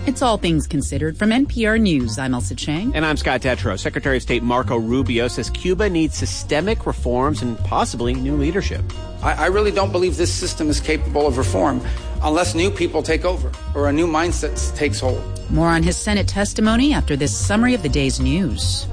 It's All Things Considered from NPR News. I'm Elsa Chang. And I'm Scott Detrow. Secretary of State Marco Rubio says Cuba needs systemic reforms and possibly new leadership. I really don't believe this system is capable of reform unless new people take over or a new mindset takes hold. More on his Senate testimony after this summary of the day's news.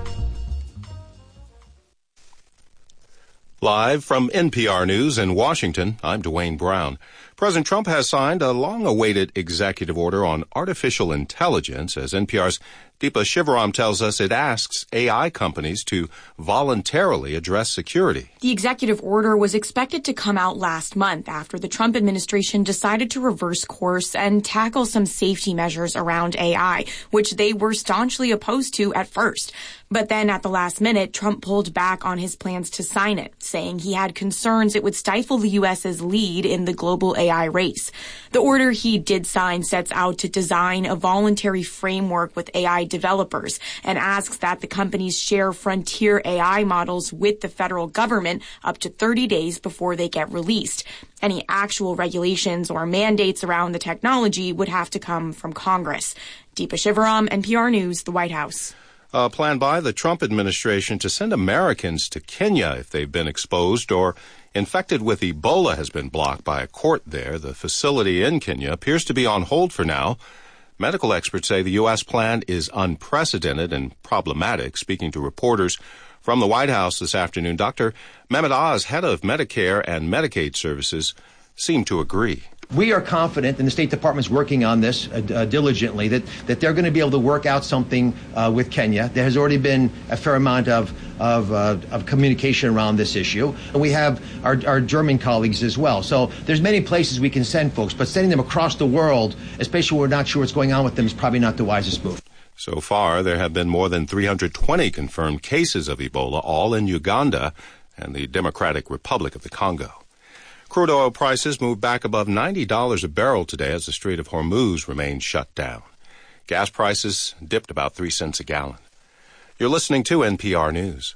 Live from NPR News in Washington, I'm Dwayne Brown. President Trump has signed a long-awaited executive order on artificial intelligence. As NPR's Deepa Shivaram tells us, it asks AI companies to voluntarily address security. The executive order was expected to come out last month after the Trump administration decided to reverse course and tackle some safety measures around AI, which they were staunchly opposed to at first. But then at the last minute, Trump pulled back on his plans to sign it, saying he had concerns it would stifle the U.S.'s lead in the global AI race. The order he did sign sets out to design a voluntary framework with AI developers and asks that the companies share frontier AI models with the federal government up to 30 days before they get released. Any actual regulations or mandates around the technology would have to come from Congress. Deepa Shivaram, NPR News, the White House. A plan by the Trump administration to send Americans to Kenya if they've been exposed or infected with Ebola has been blocked by a court there. The facility in Kenya appears to be on hold for now. Medical experts say the U.S. plan is unprecedented and problematic. Speaking to reporters from the White House this afternoon, Dr. Mehmet Oz, head of Medicare and Medicaid services, seemed to agree. We are confident, and the State Department's working on this diligently, that they're going to be able to work out something with Kenya. There has already been a fair amount of communication around this issue. And we have our German colleagues as well. So there's many places we can send folks, but sending them across the world, especially when we're not sure what's going on with them, is probably not the wisest move. So far, there have been more than 320 confirmed cases of Ebola, all in Uganda and the Democratic Republic of the Congo. Crude oil prices moved back above $90 a barrel today as the Strait of Hormuz remains shut down. Gas prices dipped about 3 cents a gallon. You're listening to NPR News.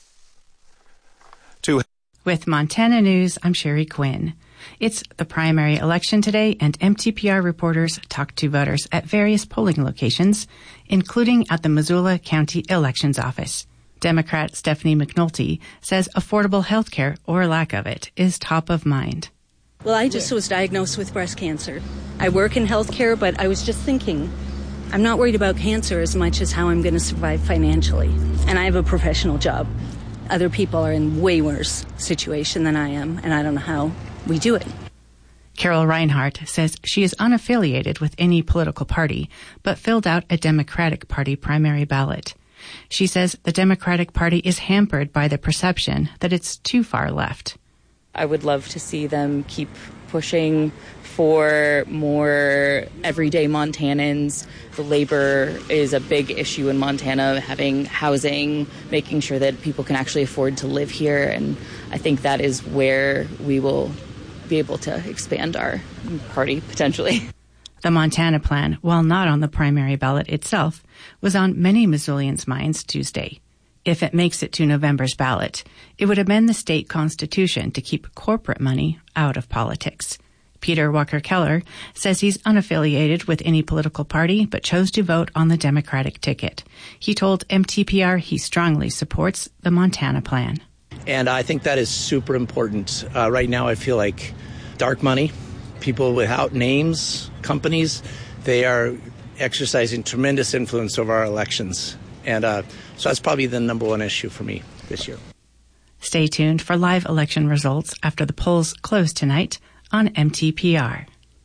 With Montana News, I'm Sherry Quinn. It's the primary election today, and MTPR reporters talked to voters at various polling locations, including at the Missoula County Elections Office. Democrat Stephanie McNulty says affordable health care, or lack of it, is top of mind. Well, I just was diagnosed with breast cancer. I work in health care, but I was just thinking, I'm not worried about cancer as much as how I'm going to survive financially. And I have a professional job. Other people are in way worse situation than I am, and I don't know how we do it. Carol Reinhardt says she is unaffiliated with any political party, but filled out a Democratic Party primary ballot. She says the Democratic Party is hampered by the perception that it's too far left. I would love to see them keep pushing for more everyday Montanans. The labor is a big issue in Montana, having housing, making sure that people can actually afford to live here. And I think that is where we will be able to expand our party potentially. The Montana plan, while not on the primary ballot itself, was on many Missoulians' minds Tuesday. If it makes it to November's ballot, it would amend the state constitution to keep corporate money out of politics. Peter Walker-Keller says he's unaffiliated with any political party but chose to vote on the Democratic ticket. He told MTPR he strongly supports the Montana plan. And I think that is super important. Right now I feel like dark money, people without names, companies, they are exercising tremendous influence over our elections. And so that's probably the number one issue for me this year. Stay tuned for live election results after the polls close tonight on MTPR.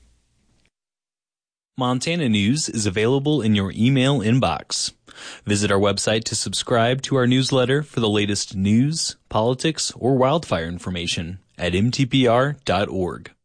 Montana News is available in your email inbox. Visit our website to subscribe to our newsletter for the latest news, politics, or wildfire information at mtpr.org.